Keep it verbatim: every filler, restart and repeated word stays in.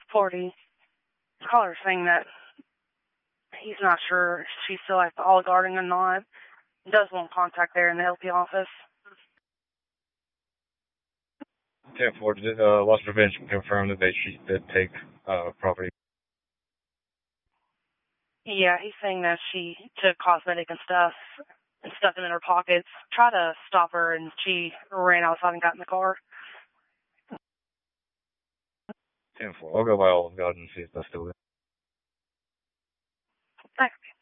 forty. Caller saying that he's not sure if she's still at the Olive Garden or not. Does want contact there in the L P office. ten four, did uh, loss prevention confirm that they she did take uh, property? Yeah, he's saying that she took cosmetic and stuff and stuck them in her pockets. Tried to stop her, and she ran outside and got in the car. ten four, I'll go by Olive Garden and see if that's still there. Thanks.